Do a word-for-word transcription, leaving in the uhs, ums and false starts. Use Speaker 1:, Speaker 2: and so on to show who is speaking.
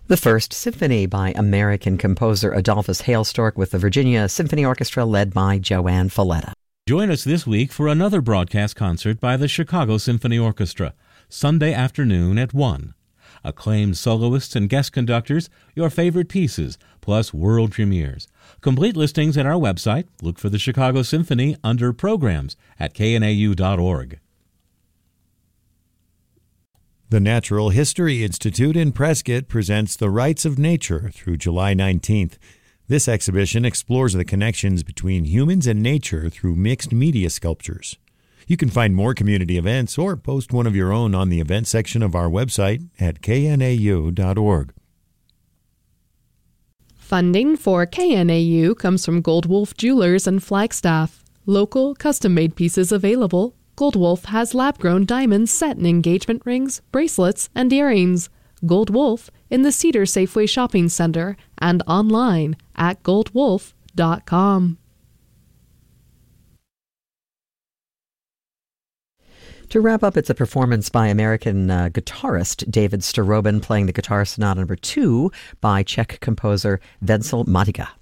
Speaker 1: The First Symphony by American composer Adolphus Hailstork with the Virginia Symphony Orchestra led by Joanne Falletta.
Speaker 2: Join us this week for another broadcast concert by the Chicago Symphony Orchestra, Sunday afternoon at one. Acclaimed soloists and guest conductors, your favorite pieces, plus world premieres. Complete listings at our website. Look for the Chicago Symphony under Programs at k n a u dot org.
Speaker 3: The Natural History Institute in Prescott presents The Rights of Nature through July nineteenth. This exhibition explores the connections between humans and nature through mixed media sculptures. You can find more community events or post one of your own on the event section of our website at k n a u dot org.
Speaker 4: Funding for K N A U comes from Gold Wolf Jewelers in Flagstaff. Local, custom-made pieces available. Gold Wolf has lab-grown diamonds set in engagement rings, bracelets, and earrings. Gold Wolf in the Cedar Safeway Shopping Center and online at gold wolf dot com.
Speaker 1: To wrap up, it's a performance by American uh, guitarist David Starobin playing the Guitar Sonata Number two by Czech composer Vencel Matiga.